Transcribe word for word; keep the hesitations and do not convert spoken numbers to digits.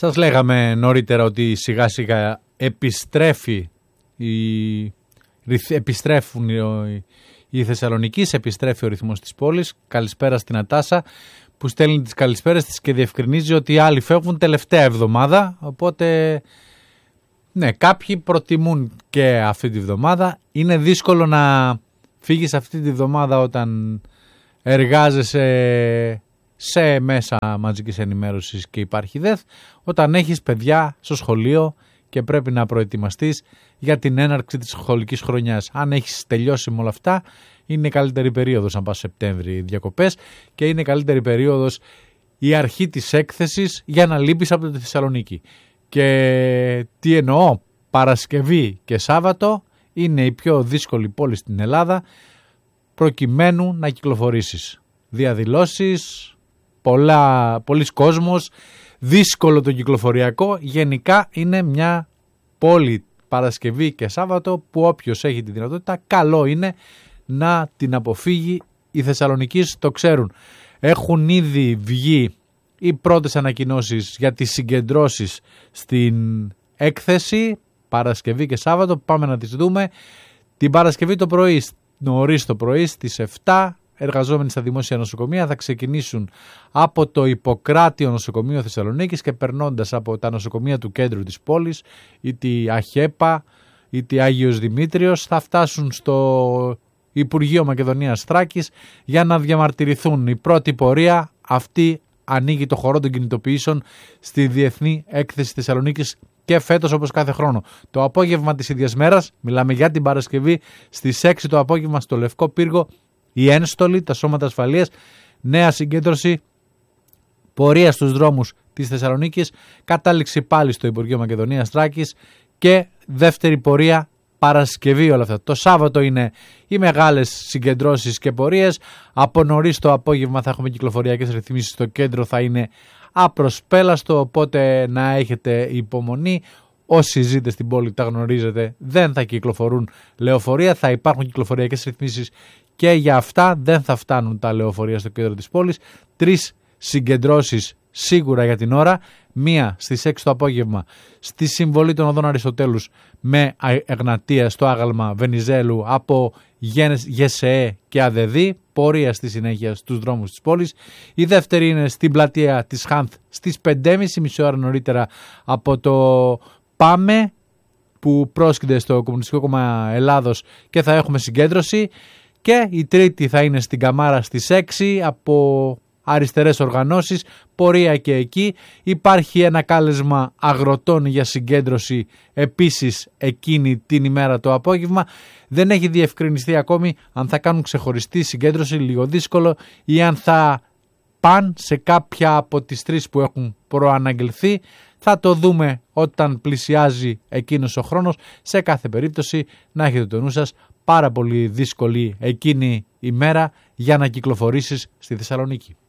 Σας λέγαμε νωρίτερα ότι σιγά σιγά επιστρέφει η... επιστρέφουν οι, οι Θεσσαλονικείς, επιστρέφει ο ρυθμός της πόλης. Καλησπέρα στην Ατάσα που στέλνει τις καλησπέρες της και διευκρινίζει ότι οι άλλοι φεύγουν τελευταία εβδομάδα, οπότε ναι, κάποιοι προτιμούν και αυτή τη βδομάδα. Είναι δύσκολο να φύγεις αυτή τη βδομάδα όταν εργάζεσαι σε μέσα μαζικής ενημέρωσης και υπάρχει ΔΕΘ, όταν έχεις παιδιά στο σχολείο και πρέπει να προετοιμαστείς για την έναρξη της σχολικής χρονιάς. Αν έχεις τελειώσει με όλα αυτά, είναι η καλύτερη περίοδος να πας Σεπτέμβρη διακοπές και είναι η καλύτερη περίοδος η αρχή της έκθεσης για να λείπεις από τη Θεσσαλονίκη. Και τι εννοώ, Παρασκευή και Σάββατο είναι η πιο δύσκολη πόλη στην Ελλάδα προκειμένου να κυκλοφορήσεις. Διαδηλώσεις, πολλά, πολλής κόσμος, δύσκολο το κυκλοφοριακό. Γενικά είναι μια πόλη Παρασκευή και Σάββατο που όποιος έχει τη δυνατότητα καλό είναι να την αποφύγει. Οι Θεσσαλονικείς το ξέρουν. Έχουν ήδη βγει οι πρώτες ανακοινώσεις για τις συγκεντρώσεις στην έκθεση Παρασκευή και Σάββατο. Πάμε να τις δούμε. Την Παρασκευή το πρωί, νωρίς το πρωί στις επτά, εργαζόμενοι στα δημόσια νοσοκομεία θα ξεκινήσουν από το Ιπποκράτιο Νοσοκομείο Θεσσαλονίκης και περνώντας από τα νοσοκομεία του κέντρου της πόλης, είτε ΑΧΕΠΑ, είτε Άγιος Δημήτριος, θα φτάσουν στο Υπουργείο Μακεδονίας Θράκης για να διαμαρτυρηθούν. Η πρώτη πορεία αυτή ανοίγει το χορό των κινητοποιήσεων στη Διεθνή Έκθεση Θεσσαλονίκης και φέτος όπως κάθε χρόνο. Το απόγευμα της ίδιας μέρας, μιλάμε για την Παρασκευή, στις έξι το απόγευμα στο Λευκό Πύργο, οι ένστολοι, τα σώματα ασφαλείας, νέα συγκέντρωση, πορεία στους δρόμους της Θεσσαλονίκης, κατάληξη πάλι στο Υπουργείο Μακεδονίας Θράκης και δεύτερη πορεία Παρασκευή όλα αυτά. Το Σάββατο είναι οι μεγάλες συγκεντρώσεις και πορείες. Από νωρίς το απόγευμα θα έχουμε κυκλοφοριακές ρυθμίσεις στο κέντρο, θα είναι απροσπέλαστο, οπότε να έχετε υπομονή. Όσοι ζείτε στην πόλη τα γνωρίζετε, δεν θα κυκλοφορούν λεωφορεία, θα υπάρχουν κυκλοφοριακές ρυθμίσεις και για αυτά δεν θα φτάνουν τα λεωφορεία στο κέντρο της πόλης. Τρεις συγκεντρώσεις σίγουρα για την ώρα. Μία στις έξι το απόγευμα στη Συμβολή των Οδών Αριστοτέλους με Εγνατία στο άγαλμα Βενιζέλου από ΓΕΣΕΕ και ΑΔΕΔΗ, πορεία στη συνέχεια στους δρόμους της πόλης. Η δεύτερη είναι στην πλατεία της Χάνθ στις πέντε και μισή, μισή ώρα νωρίτερα από το ΠΑΜΕ που πρόσκειται στο Κομμουνιστικό Κόμμα Ελλάδος και θα έχουμε συγκέντρωση. Και η τρίτη θα είναι στην Καμάρα στις έξι από αριστερές οργανώσεις, πορεία και εκεί. Υπάρχει ένα κάλεσμα αγροτών για συγκέντρωση επίσης εκείνη την ημέρα το απόγευμα. Δεν έχει διευκρινιστεί ακόμη αν θα κάνουν ξεχωριστή συγκέντρωση, λίγο δύσκολο, ή αν θα πάνε σε κάποια από τις τρεις που έχουν προαναγγελθεί. Θα το δούμε όταν πλησιάζει εκείνος ο χρόνος. Σε κάθε περίπτωση να έχετε το νου σας, πάρα πολύ δύσκολη εκείνη η μέρα για να κυκλοφορήσεις στη Θεσσαλονίκη.